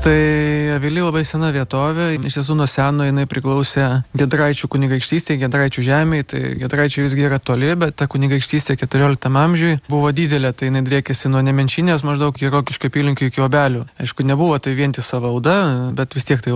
Tai Avily labai sena vietovė, iš tiesų nuo seno jinai priklausė Giedraičių kunigaikštystėje, Giedraičių žemėje, tai Giedraičiai visgi yra toli, bet ta kunigaikštystė 14 amžiui buvo didelė, tai jinai driekėsi nuo Nemenčinės maždaug į Rokiškio apylinkių iki Obelių. Aišku, nebuvo tai vientisa valda, bet vis tiek tai